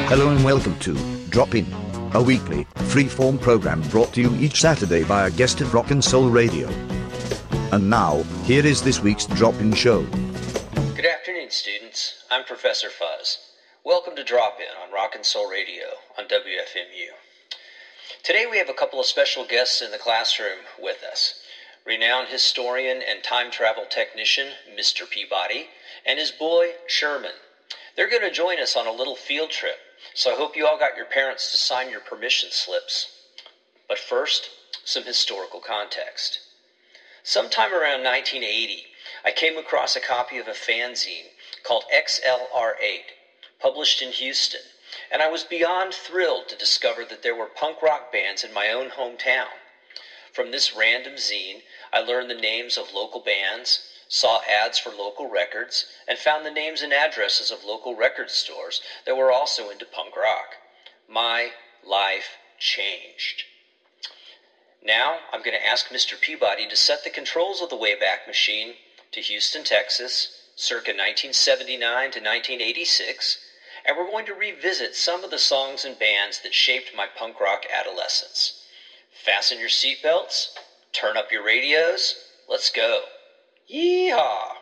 Hello and welcome to Drop In, a weekly, free-form program brought to you each Saturday by a guest at Rock and Soul Radio. And now, here is this week's Drop In show. Good afternoon, students. I'm Professor Fuzz. Welcome to Drop In on Rock and Soul Radio on WFMU. Today we have a couple of special guests in the classroom with us. Renowned historian and time travel technician, Mr. Peabody, and his boy, Sherman. They're going to join us on a little field trip, so I hope you all got your parents to sign your permission slips. But first, some historical context. Sometime around 1980, I came across a copy of a fanzine called XLR8, published in Houston, and I was beyond thrilled to discover that there were punk rock bands in my own hometown. From this random zine, I learned the names of local bands, saw ads for local records, and found the names and addresses of local record stores that were also into punk rock. My life changed. Now, I'm going to ask Mr. Peabody to set the controls of the Wayback Machine to Houston, Texas, circa 1979 to 1986, and we're going to revisit some of the songs and bands that shaped my punk rock adolescence. Fasten your seatbelts, turn up your radios, let's go. Yeehaw!